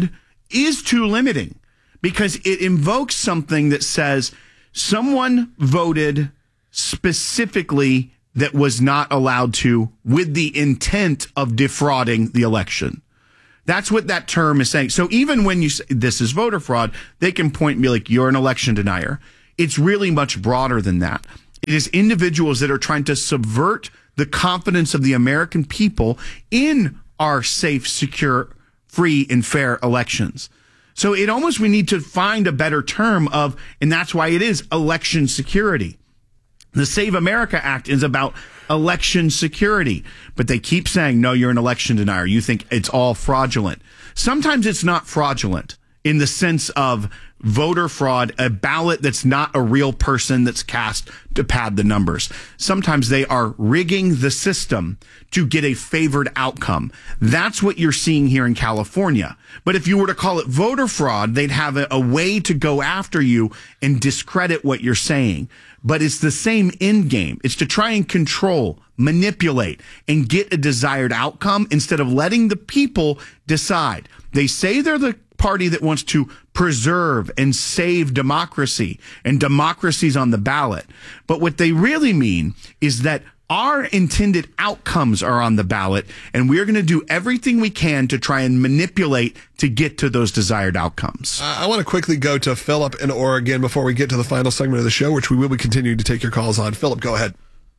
is too limiting because it invokes something that says someone voted specifically that was not allowed to with the intent of defrauding the election. That's what that term is saying. So even when you say this is voter fraud, they can point and be like, you're an election denier. It's really much broader than that. It is individuals that are trying to subvert the confidence of the American people in our safe, secure, free, and fair elections. So it almost, we need to find a better term of, and that's why it is election security. The Save America Act is about election security, but they keep saying, no, you're an election denier. You think it's all fraudulent. Sometimes it's not fraudulent in the sense of voter fraud, a ballot that's not a real person that's cast to pad the numbers. Sometimes they are rigging the system to get a favored outcome. That's what you're seeing here in California. But if you were to call it voter fraud, they'd have a, a way to go after you and discredit what you're saying. But it's the same end game. It's to try and control, manipulate, and get a desired outcome instead of letting the people decide. They say they're the party that wants to preserve and save democracy, and democracy's on the ballot. But what they really mean is that our intended outcomes are on the ballot, and we're going to do everything we can to try and manipulate to get to those desired outcomes. Uh, I want to quickly go to Philip in Oregon before we get to the final segment of the show, which we will be continuing to take your calls on. Philip, go ahead.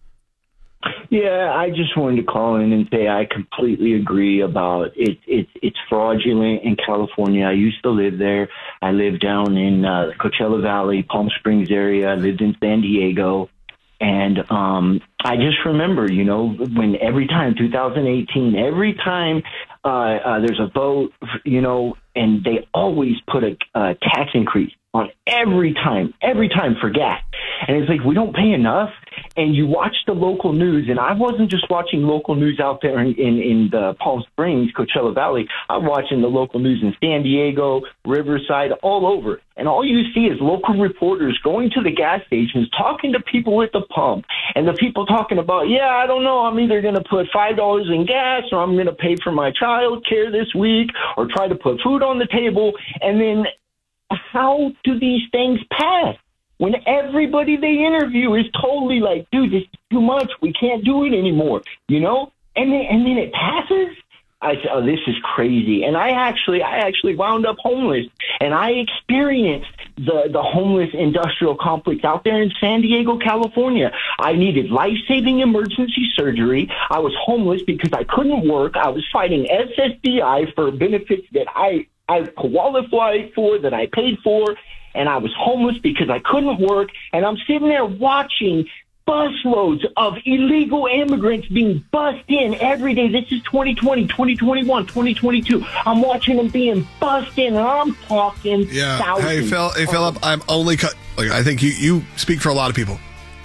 Yeah, I just wanted to call in and say I completely agree about it. It's it's fraudulent in California. I used to live there. I lived down in uh, Coachella Valley, Palm Springs area. I lived in San Diego. And um, I just remember, you know, when every time, two thousand eighteen, every time uh, uh, there's a vote, you know, and they always put a, a tax increase on every time, every time for gas. And it's like, we don't pay enough. And you watch the local news, and I wasn't just watching local news out there in, in, in the Palm Springs, Coachella Valley. I'm watching the local news in San Diego, Riverside, all over. And all you see is local reporters going to the gas stations, talking to people at the pump, and the people talking about, yeah, I don't know, I'm either going to put five dollars in gas, or I'm going to pay for my child care this week, or try to put food on the table. And then how do these things pass? When everybody they interview is totally like, dude, this is too much. We can't do it anymore, you know? And then, and then it passes. I said, oh, this is crazy. And I actually, I actually wound up homeless, and I experienced the, the homeless industrial complex out there in San Diego, California. I needed life-saving emergency surgery. I was homeless because I couldn't work. I was fighting S S D I for benefits that I, I qualified for, that I paid for. And I was homeless because I couldn't work, and I'm sitting there watching busloads of illegal immigrants being bussed in every day. This is twenty twenty, twenty twenty-one, twenty twenty-two. I'm watching them being bussed in, and I'm talking yeah. thousands. Hey, Phil, hey, Philip, I'm only cut. Like, I think you, you speak for a lot of people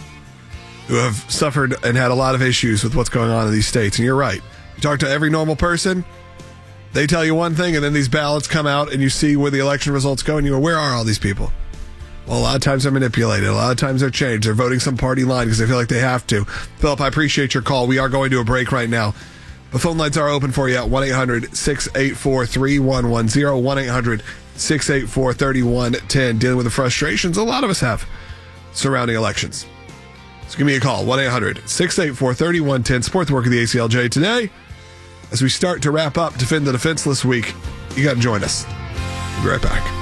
who have suffered and had a lot of issues with what's going on in these states, and you're right. You talk to every normal person, they tell you one thing, and then these ballots come out, and you see where the election results go, and you go, where are all these people? Well, a lot of times they're manipulated. A lot of times they're changed. They're voting some party line because they feel like they have to. Philip, I appreciate your call. We are going to a break right now. The phone lines are open for you at one eight hundred six eight four three one one zero, one eight hundred six eight four three one one zero, dealing with the frustrations a lot of us have surrounding elections. So give me a call, one eight hundred six eight four three one one zero. Support the work of the A C L J today. As we start to wrap up Defend the Defenseless Week, you got to join us. We'll be right back.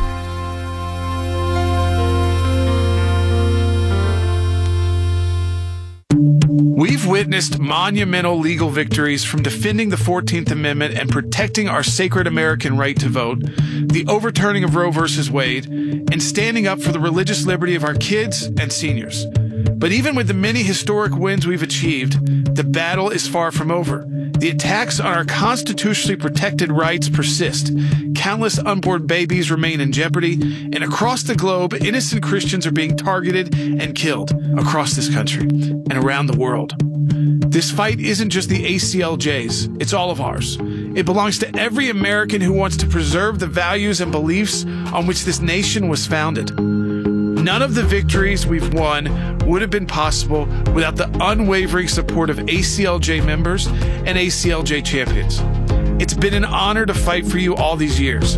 We've witnessed monumental legal victories from defending the fourteenth Amendment and protecting our sacred American right to vote, the overturning of Roe versus Wade, and standing up for the religious liberty of our kids and seniors. But even with the many historic wins we've achieved, the battle is far from over. The attacks on our constitutionally protected rights persist. Countless unborn babies remain in jeopardy, and across the globe, innocent Christians are being targeted and killed across this country and around the world. This fight isn't just the A C L J's, it's all of ours. It belongs to every American who wants to preserve the values and beliefs on which this nation was founded. None of the victories we've won would have been possible without the unwavering support of A C L J members and A C L J champions. It's been an honor to fight for you all these years.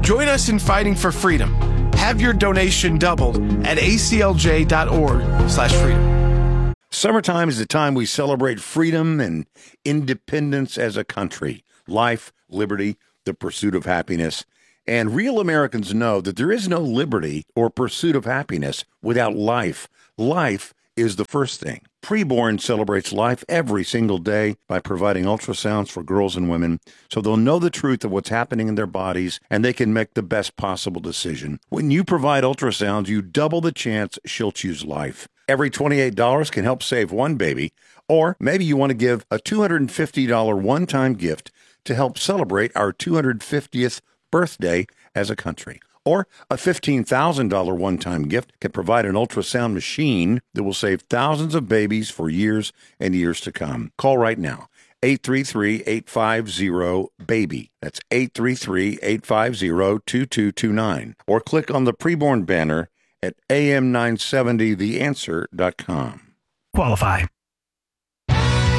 Join us in fighting for freedom. Have your donation doubled at a c l j dot org slash freedom. Summertime is the time we celebrate freedom and independence as a country. Life, liberty, the pursuit of happiness. And real Americans know that there is no liberty or pursuit of happiness without life. Life is the first thing. Preborn celebrates life every single day by providing ultrasounds for girls and women so they'll know the truth of what's happening in their bodies and they can make the best possible decision. When you provide ultrasounds, you double the chance she'll choose life. Every twenty-eight dollars can help save one baby, or maybe you want to give a two hundred fifty dollars one-time gift to help celebrate our two hundred fiftieth birthday as a country. Or a fifteen thousand dollars one-time gift can provide an ultrasound machine that will save thousands of babies for years and years to come. Call right now, eight three three, eight five zero, BABY. That's eight three three, eight five zero, two two two nine. Or click on the preborn banner at a m nine seventy the answer dot com. Qualify. Can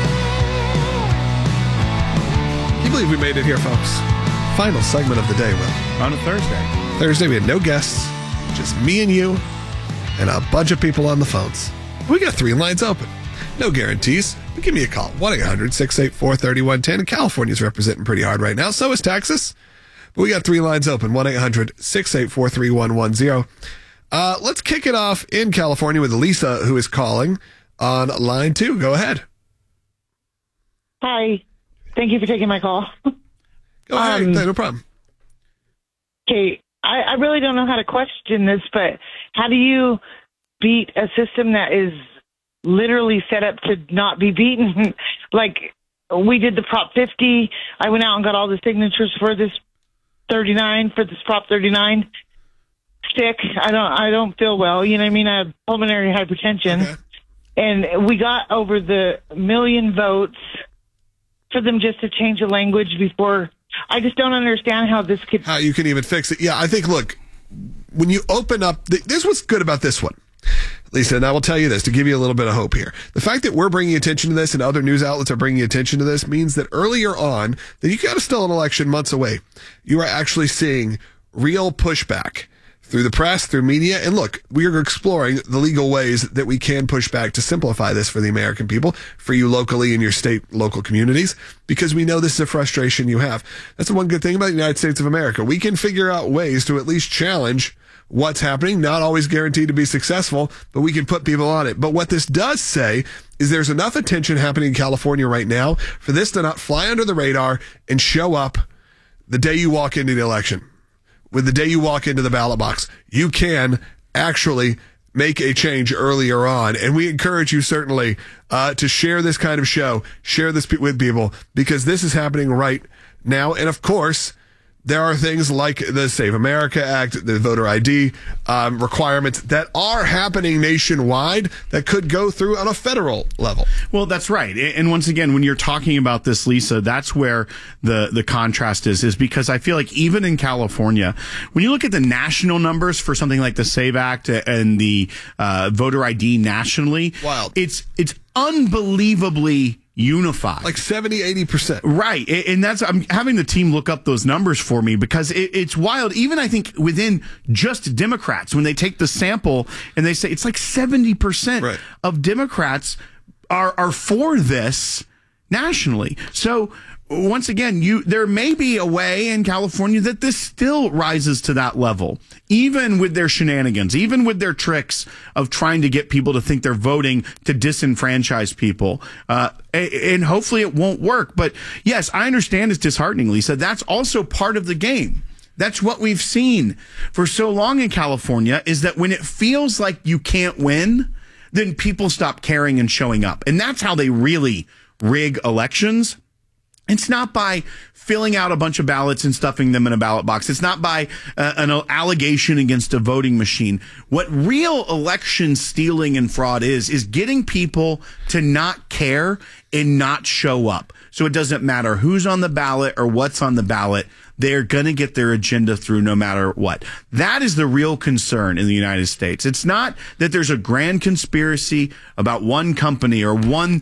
you believe we made it here, folks? Final segment of the day, Will. On a Thursday. Thursday, we had no guests, just me and you, and a bunch of people on the phones. We got three lines open. No guarantees, but give me a call. one eight hundred, six eight four, three one one zero. And California's representing pretty hard right now. So is Texas. But we got three lines open. one eight hundred, six eight four, three one one zero. Uh, let's kick it off in California with Lisa, who is calling on line two. Go ahead. Hi. Thank you for taking my call. Go ahead. Um, no problem. Okay. I, I really don't know how to question this, but how do you beat a system that is literally set up to not be beaten? Like, we did the Prop fifty. I went out and got all the signatures for this thirty-nine, for this Prop thirty-nine. Sick. I don't, I don't feel well. You know what I mean? I have pulmonary hypertension. Okay. And we got over the million votes for them just to change the language before. I just don't understand how this could... How you can even fix it. Yeah, I think, look, when you open up... The, this is what's good about this one, Lisa, and I will tell you this to give you a little bit of hope here. The fact that we're bringing attention to this and other news outlets are bringing attention to this means that earlier on, that you got still an election months away, you are actually seeing real pushback through the press, through media. And look, we are exploring the legal ways that we can push back to simplify this for the American people, for you locally in your state, local communities, because we know this is a frustration you have. That's the one good thing about the United States of America. We can figure out ways to at least challenge what's happening, not always guaranteed to be successful, but we can put people on it. But what this does say is there's enough attention happening in California right now for this to not fly under the radar and show up the day you walk into the election. With the day you walk into the ballot box, you can actually make a change earlier on. And we encourage you certainly uh, to share this kind of show, share this with people, because this is happening right now. And of course, there are things like the Save America Act, the voter I D um, requirements that are happening nationwide that could go through on a federal level. Well, that's right. And once again, when you're talking about this, Lisa, that's where the, the contrast is, is because I feel like even in California, when you look at the national numbers for something like the Save Act and the uh, voter I D nationally, Wild. it's it's unbelievably unified. Like seventy, eighty percent. Right. And that's, I'm having the team look up those numbers for me because it, it's wild. Even I think within just Democrats, when they take the sample and they say it's like seventy percent right. of Democrats are, are for this nationally. So once again, you, there may be a way in California that this still rises to that level, even with their shenanigans, even with their tricks of trying to get people to think they're voting to disenfranchise people. Uh, and hopefully it won't work. But yes, I understand it's disheartening, Lisa. That's also part of the game. That's what we've seen for so long in California, is that when it feels like you can't win, then people stop caring and showing up. And that's how they really rig elections. It's not by filling out a bunch of ballots and stuffing them in a ballot box. It's not by uh, an allegation against a voting machine. What real election stealing and fraud is, is getting people to not care and not show up. So it doesn't matter who's on the ballot or what's on the ballot. They're going to get their agenda through no matter what. That is the real concern in the United States. It's not that there's a grand conspiracy about one company or one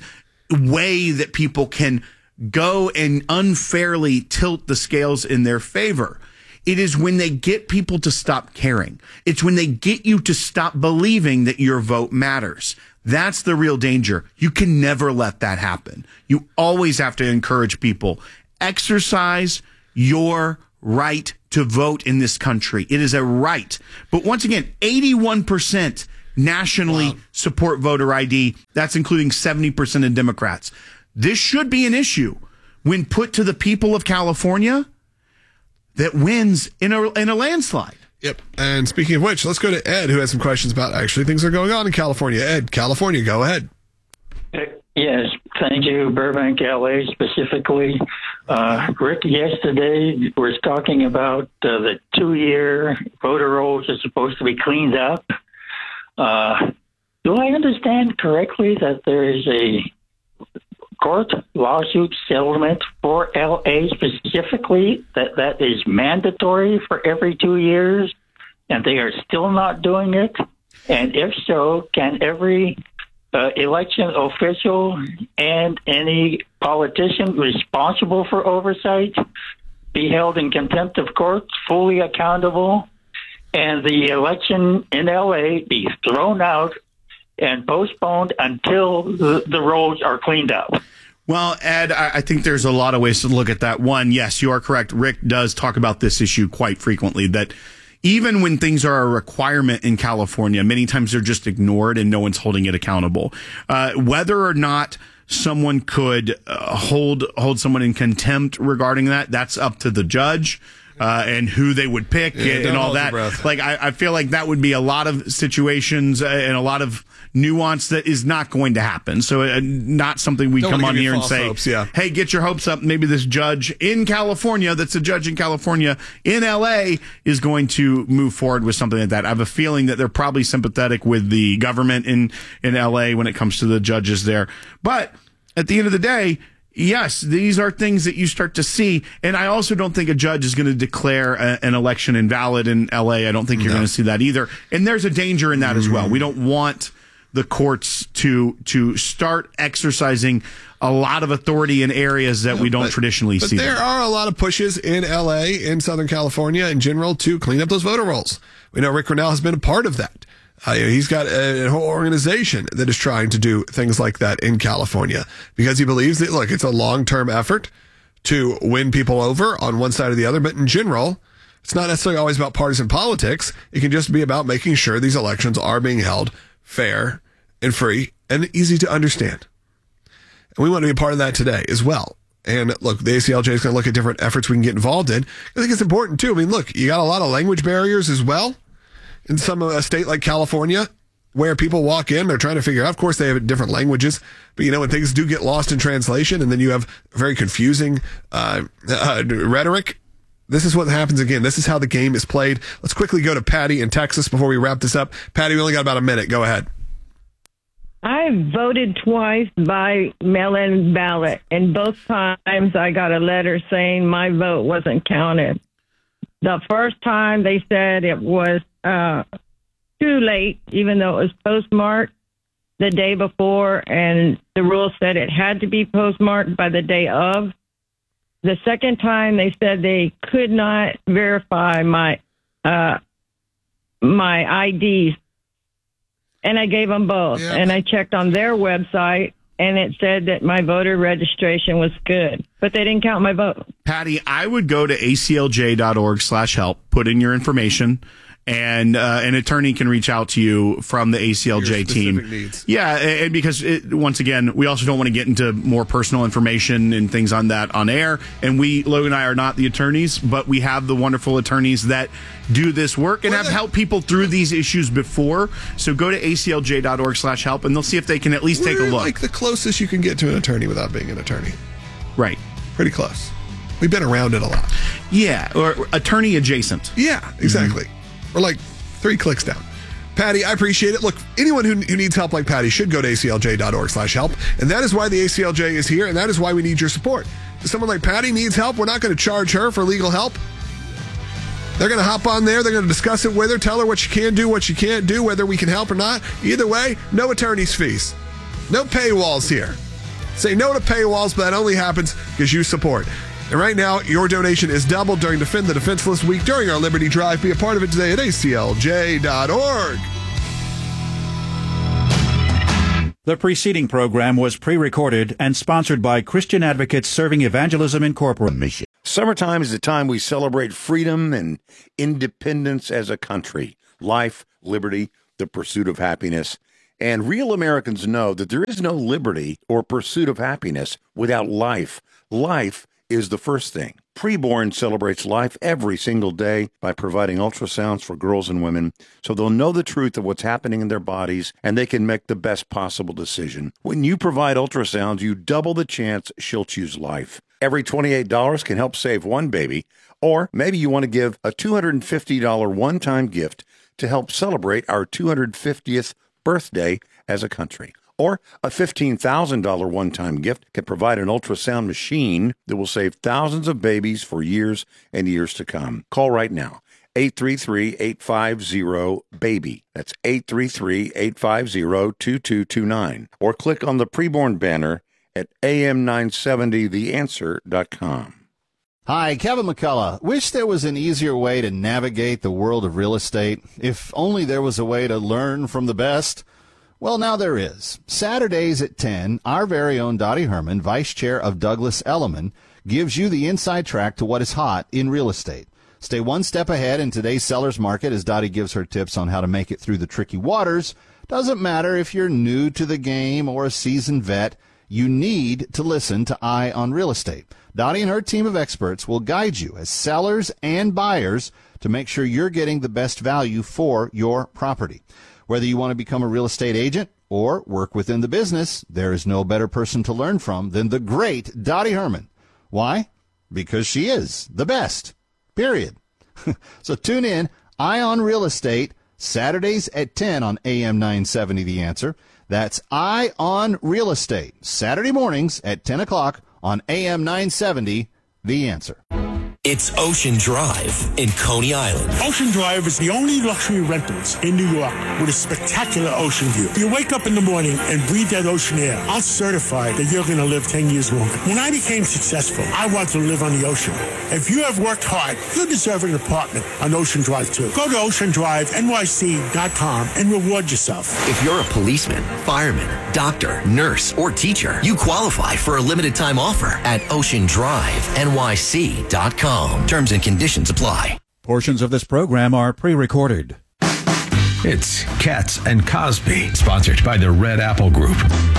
way that people can go and unfairly tilt the scales in their favor. It is when they get people to stop caring. It's when they get you to stop believing that your vote matters. That's the real danger. You can never let that happen. You always have to encourage people. Exercise your right to vote in this country. It is a right. But once again, eighty-one percent nationally wow. support voter I D. That's including seventy percent of Democrats. This should be an issue when put to the people of California that wins in a, in a landslide. Yep. And speaking of which, let's go to Ed, who has some questions about actually things that are going on in California. Ed, California, go ahead. Yes, thank you, Burbank, L A specifically. Uh, Rick yesterday was talking about uh, the two-year voter rolls are supposed to be cleaned up. Uh, do I understand correctly that there is a court lawsuit settlement for L A specifically that that is mandatory for every two years, and they are still not doing it? And if so, can every uh, election official and any politician responsible for oversight be held in contempt of court, fully accountable, and the election in L A be thrown out and postponed until the, the rolls are cleaned up? Well, Ed, I think there's a lot of ways to look at that. One, yes, you are correct. Rick does talk about this issue quite frequently, that even when things are a requirement in California, many times they're just ignored and no one's holding it accountable. Uh, whether or not someone could uh, hold hold someone in contempt regarding that, that's up to the judge. Uh, and who they would pick yeah, and, and all that. Like, I, I feel like that would be a lot of situations uh, and a lot of nuance that is not going to happen. So uh, not something we Don't come on here and say, hopes, yeah. hey, get your hopes up. Maybe this judge in California, that's a judge in California, in L A, is going to move forward with something like that. I have a feeling that they're probably sympathetic with the government in, in L A when it comes to the judges there. But at the end of the day, yes, these are things that you start to see. And I also don't think a judge is going to declare a, an election invalid in L A. I don't think you're no. going to see that either. And there's a danger in that mm. as well. We don't want the courts to to start exercising a lot of authority in areas that no, we don't but, traditionally but see. But there them. are a lot of pushes in L A, in Southern California in general, to clean up those voter rolls. We know Rick Grenell has been a part of that. Uh, he's got a, a whole organization that is trying to do things like that in California because he believes that, look, it's a long-term effort to win people over on one side or the other. But in general, it's not necessarily always about partisan politics. It can just be about making sure these elections are being held fair and free and easy to understand. And we want to be a part of that today as well. And look, the A C L J is going to look at different efforts we can get involved in. I think it's important, too. I mean, look, you got a lot of language barriers as well. In some a state like California, where people walk in, they're trying to figure out, of course, they have different languages, but you know, when things do get lost in translation and then you have very confusing uh, uh, rhetoric, this is what happens again. This is how the game is played. Let's quickly go to Patty in Texas before we wrap this up. Patty, we only got about a minute. Go ahead. I voted twice by mail-in ballot, and both times I got a letter saying my vote wasn't counted. The first time they said it was uh, too late, even though it was postmarked the day before, and the rule said it had to be postmarked by the day of. The second time they said they could not verify my uh, my I Ds, and I gave them both. Yeah. And I checked on their website, and it said that my voter registration was good, but they didn't count my vote. Patty, I would go to A C L J dot org slash help, put in your information, and uh, an attorney can reach out to you from the A C L J team. Needs. Yeah, and because, it, once again, we also don't want to get into more personal information and things on that on air. And we, Logan and I, are not the attorneys, but we have the wonderful attorneys that do this work and well, have helped people through these issues before. So go to A C L J dot org slash help, and they'll see if they can at least take a look. Like the closest you can get to an attorney without being an attorney. Right. Pretty close. We've been around it a lot. Yeah, or attorney adjacent. Yeah, exactly. Mm-hmm. We're like three clicks down. Patty, I appreciate it. Look, anyone who, who needs help like Patty should go to A C L J dot org slash help. And that is why the A C L J is here, and that is why we need your support. If someone like Patty needs help, we're not going to charge her for legal help. They're going to hop on there. They're going to discuss it with her, tell her what she can do, what she can't do, whether we can help or not. Either way, no attorney's fees. No paywalls here. Say no to paywalls, but that only happens because you support. And right now, your donation is doubled during Defend the Defenseless Week during our Liberty Drive. Be a part of it today at A C L J dot org. The preceding program was pre-recorded and sponsored by Christian Advocates Serving Evangelism Incorporated. Summertime is the time we celebrate freedom and independence as a country, life, liberty, the pursuit of happiness. And real Americans know that there is no liberty or pursuit of happiness without life. Life is the first thing. Preborn celebrates life every single day by providing ultrasounds for girls and women so they'll know the truth of what's happening in their bodies and they can make the best possible decision. When you provide ultrasounds, you double the chance she'll choose life. Every twenty-eight dollars can help save one baby, or maybe you want to give a two hundred fifty dollars one-time gift to help celebrate our two hundred fiftieth birthday as a country. Or a fifteen thousand dollars one-time gift can provide an ultrasound machine that will save thousands of babies for years and years to come. Call right now, eight three three, eight five zero, BABY. That's eight three three, eight five zero, two two two nine. Or click on the preborn banner at A M nine seventy the answer dot com. Hi, Kevin McCullough. Wish there was an easier way to navigate the world of real estate. If only there was a way to learn from the best. Well, now there is. Saturdays at ten, our very own Dottie Herman, Vice Chair of Douglas Elliman, gives you the inside track to what is hot in real estate. Stay one step ahead in today's seller's market as Dottie gives her tips on how to make it through the tricky waters. Doesn't matter if you're new to the game or a seasoned vet, you need to listen to Eye on Real Estate. Dottie and her team of experts will guide you as sellers and buyers to make sure you're getting the best value for your property. Whether you want to become a real estate agent or work within the business, there is no better person to learn from than the great Dottie Herman. Why? Because she is the best. Period. So tune in, Eye on Real Estate, Saturdays at ten on A M nine seventy The Answer. That's Eye on Real Estate, Saturday mornings at ten o'clock on A M nine seventy The Answer. It's Ocean Drive in Coney Island. Ocean Drive is the only luxury rentals in New York with a spectacular ocean view. You wake up in the morning and breathe that ocean air. I'll certify that you're going to live ten years longer. When I became successful, I wanted to live on the ocean. If you have worked hard, you deserve an apartment on Ocean Drive too. Go to ocean drive N Y C dot com and reward yourself. If you're a policeman, fireman, doctor, nurse, or teacher, you qualify for a limited time offer at ocean drive N Y C dot com. Terms and conditions apply. Portions of this program are pre-recorded. It's Katz and Cosby, sponsored by the Red Apple Group.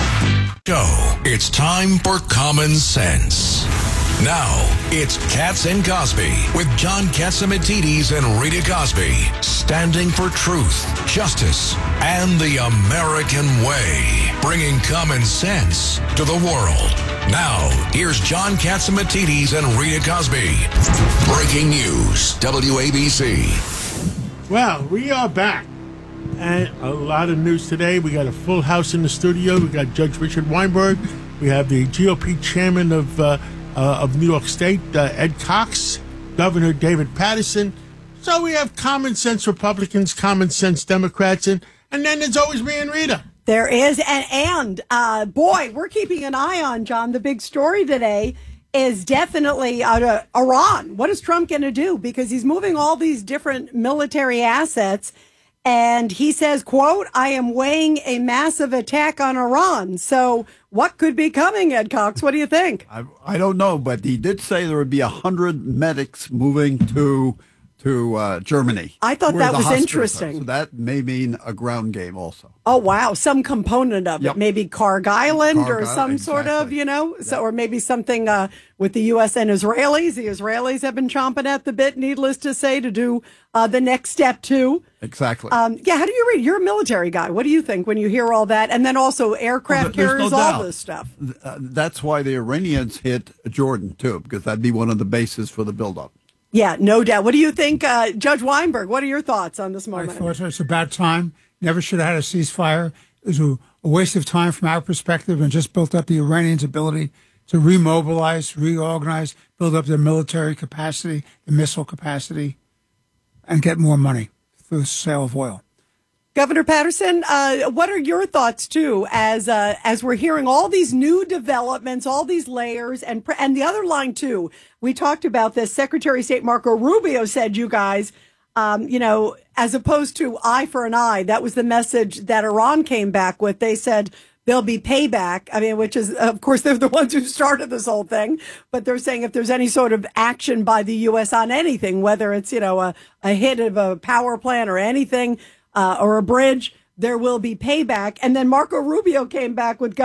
So, it's time for Common Sense. Now, it's Katz and Cosby with John Catsimatidis and Rita Cosby, standing for truth, justice, and the American way, bringing common sense to the world. Now, here's John Catsimatidis and Rita Cosby. Breaking news, W A B C. Well, we are back. And a lot of news today. We got a full house in the studio. We got Judge Richard Weinberg. We have the G O P chairman of uh, uh, of New York State, uh, Ed Cox, Governor David Paterson. So we have common sense Republicans, common sense Democrats, and, and then there's always me and Rita. There is, and, and uh, boy, we're keeping an eye on, John. The big story today is definitely out of Iran. What is Trump going to do? Because he's moving all these different military assets, and he says, quote, I am weighing a massive attack on Iran. So what could be coming, Ed Cox? What do you think? I, I don't know, but he did say there would be one hundred medics moving to to uh, Germany. I thought that was interesting. So that may mean a ground game also. Oh, wow. Some component of Yep. it. Maybe Karg Island Karg or some Island, sort of, you know, so, or maybe something uh, with the U S and Israelis. The Israelis have been chomping at the bit, needless to say, to do uh, the next step, too. Exactly. Um, yeah, how do you read? You're a military guy. What do you think when you hear all that? And then also aircraft Well, there's carriers, no all doubt. this stuff. Uh, that's why the Iranians hit Jordan, too, because that'd be one of the bases for the buildup. Yeah, no doubt. What do you think, uh, Judge Weinberg? What are your thoughts on this I moment? thought it's about time. Never should have had a ceasefire. It was a, a waste of time from our perspective and just built up the Iranians' ability to remobilize, reorganize, build up their military capacity, the missile capacity, and get more money through the sale of oil. Governor Patterson, uh, what are your thoughts too, as uh, as we're hearing all these new developments, all these layers, and and the other line too? We talked about this. Secretary of State Marco Rubio said, "You guys, um, you know, as opposed to eye for an eye, that was the message that Iran came back with. They said there'll be payback. I mean, which is, of course, they're the ones who started this whole thing. But they're saying if there's any sort of action by the U S on anything, whether it's you know a, a hit of a power plant or anything." Uh, or a bridge, there will be payback. And then Marco Rubio came back with